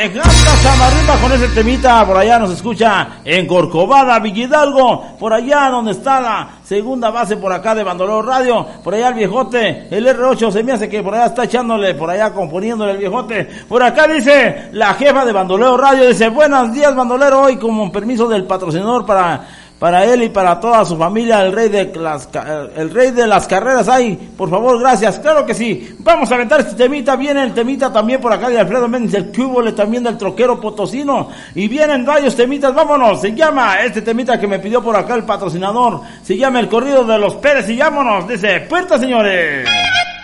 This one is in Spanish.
Arriba con ese temita, por allá nos escucha en Corcovada, Villahidalgo, por allá donde está la segunda base por acá de Bandolero Radio, por allá el viejote, el R8 se me hace que por allá está echándole, por allá componiéndole el viejote, por acá dice la jefa de Bandolero Radio, dice buenos días bandolero, hoy con permiso del patrocinador para él y para toda su familia, el rey de las carreras, ay, por favor, gracias, claro que sí, vamos a aventar este temita, viene el temita también por acá de Alfredo Méndez, el cúbole también del troquero potosino, y vienen varios temitas, vámonos, se llama este temita que me pidió por acá el patrocinador, se llama el corrido de los Pérez, y vámonos, dice, puerta señores.